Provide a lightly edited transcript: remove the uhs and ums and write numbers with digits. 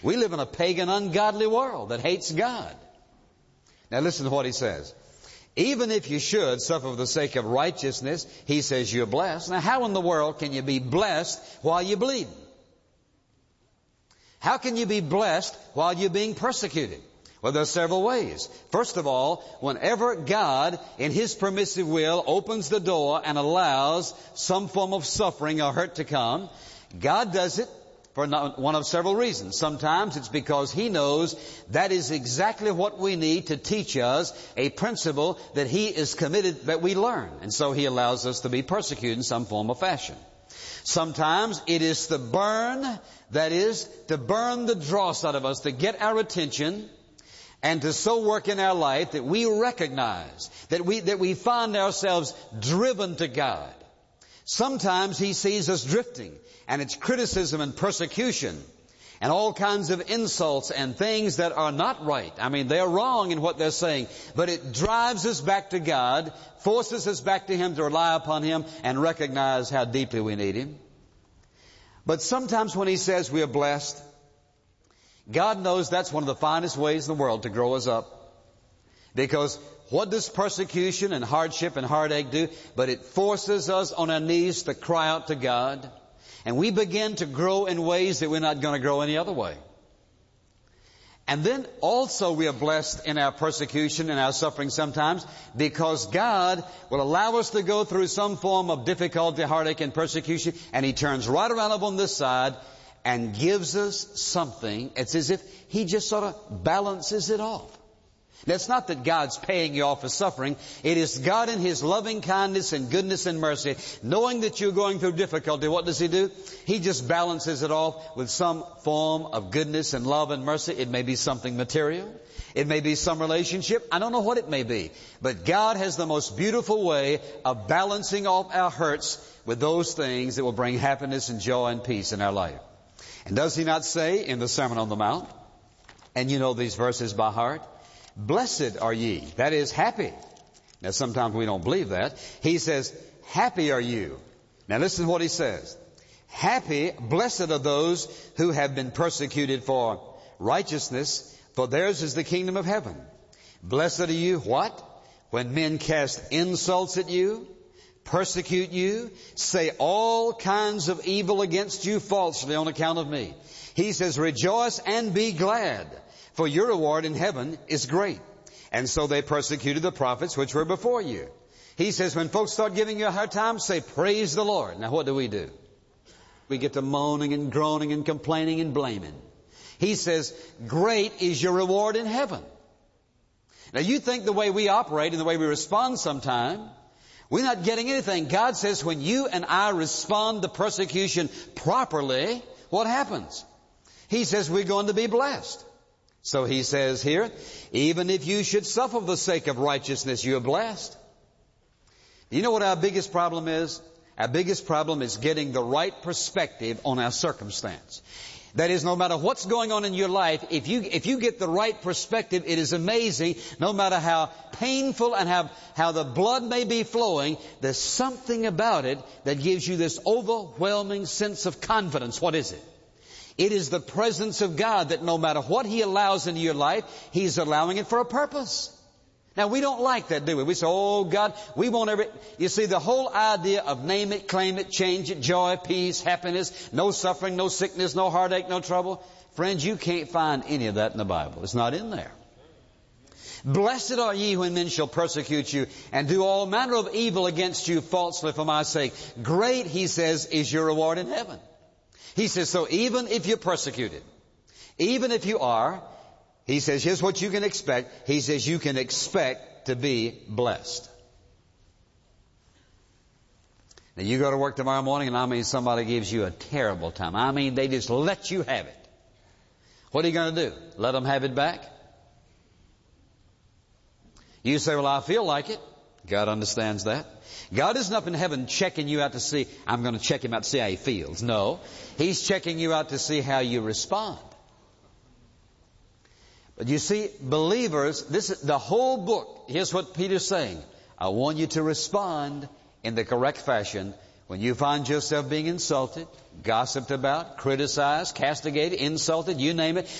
We live in a pagan, ungodly world that hates God. Now listen to what he says. Even if you should suffer for the sake of righteousness, he says you're blessed. Now how in the world can you be blessed while you bleed? How can you be blessed while you're being persecuted? Well, there are several ways. First of all, whenever God, in His permissive will, opens the door and allows some form of suffering or hurt to come, God does it for one of several reasons. Sometimes it's because He knows that is exactly what we need to teach us a principle that He is committed that we learn. And so He allows us to be persecuted in some form or fashion. Sometimes it is to burn, that is, to burn the dross out of us, to get our attention, and to so work in our life that we recognize, that we find ourselves driven to God. Sometimes He sees us drifting, and it's criticism and persecution, and all kinds of insults and things that are not right. I mean, they're wrong in what they're saying, but it drives us back to God, forces us back to Him to rely upon Him and recognize how deeply we need Him. But sometimes when He says we are blessed, God knows that's one of the finest ways in the world to grow us up. Because what does persecution and hardship and heartache do? But it forces us on our knees to cry out to God. And we begin to grow in ways that we're not going to grow any other way. And then also we are blessed in our persecution and our suffering sometimes because God will allow us to go through some form of difficulty, heartache, and persecution. And He turns right around up on this side and gives us something. It's as if He just sort of balances it off. Now, it's not that God's paying you off for suffering. It is God in His loving kindness and goodness and mercy, knowing that you're going through difficulty. What does He do? He just balances it off with some form of goodness and love and mercy. It may be something material. It may be some relationship. I don't know what it may be. But God has the most beautiful way of balancing off our hurts with those things that will bring happiness and joy and peace in our life. And does He not say in the Sermon on the Mount, and you know these verses by heart, blessed are ye, that is happy. Now sometimes we don't believe that. He says, happy are you. Now listen to what He says. Happy, blessed are those who have been persecuted for righteousness, for theirs is the kingdom of heaven. Blessed are you, what? When men cast insults at you, persecute you, say all kinds of evil against you falsely on account of me. He says, rejoice and be glad, for your reward in heaven is great. And so they persecuted the prophets which were before you. He says, when folks start giving you a hard time, say, praise the Lord. Now what do? We get to moaning and groaning and complaining and blaming. He says, great is your reward in heaven. Now you think the way we operate and the way we respond sometime, we're not getting anything. God says when you and I respond to persecution properly, what happens? He says we're going to be blessed. So He says here, even if you should suffer for the sake of righteousness, you are blessed. You know what our biggest problem is? Our biggest problem is getting the right perspective on our circumstance. That is, no matter what's going on in your life, if you get the right perspective, it is amazing. No matter how painful and how the blood may be flowing, there's something about it that gives you this overwhelming sense of confidence. What is it? It is the presence of God that no matter what He allows into your life, He's allowing it for a purpose. Now, we don't like that, do we? We say, oh, God, we want You see, the whole idea of name it, claim it, change it, joy, peace, happiness, no suffering, no sickness, no heartache, no trouble. Friends, you can't find any of that in the Bible. It's not in there. Blessed are ye when men shall persecute you and do all manner of evil against you falsely for my sake. Great, He says, is your reward in heaven. He says, so even if you're persecuted, even if you are, He says, here's what you can expect. He says, you can expect to be blessed. Now, you go to work tomorrow morning and I mean somebody gives you a terrible time. I mean, they just let you have it. What are you going to do? Let them have it back? You say, well, I feel like it. God understands that. God isn't up in heaven checking you out to see, I'm going to check Him out to see how He feels. No. He's checking you out to see how you respond. But you see, believers, the whole book, here's what Peter's saying. I want you to respond in the correct fashion when you find yourself being insulted, gossiped about, criticized, castigated, insulted, you name it.